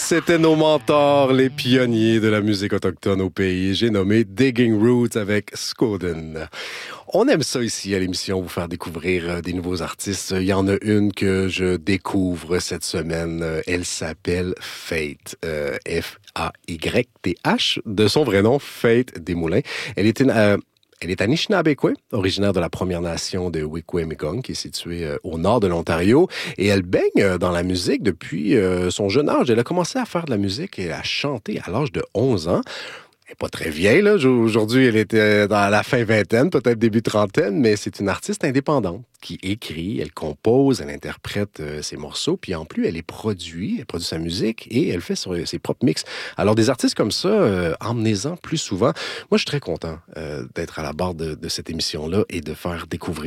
C'était nos mentors, les pionniers de la musique autochtone au pays. J'ai nommé Digging Roots avec Skoden. On aime ça ici à l'émission, vous faire découvrir des nouveaux artistes. Il y en a une que je découvre cette semaine. Elle s'appelle Faith. F-A-Y-T-H. De son vrai nom, Faith Desmoulins. Elle est Anishinaabe, originaire de la Première Nation de Wikwemikong, qui est située au nord de l'Ontario. Et elle baigne dans la musique depuis son jeune âge. Elle a commencé à faire de la musique et à chanter à l'âge de 11 ans. Elle n'est pas très vieille, là. Aujourd'hui, elle était dans la fin vingtaine, peut-être début trentaine, mais c'est une artiste indépendante qui écrit, elle compose, elle interprète ses morceaux, puis en plus, elle produit sa musique et elle fait ses propres mix. Alors, des artistes comme ça, emmenez-en plus souvent. Moi, je suis très content d'être à la barre de cette émission-là et de faire découvrir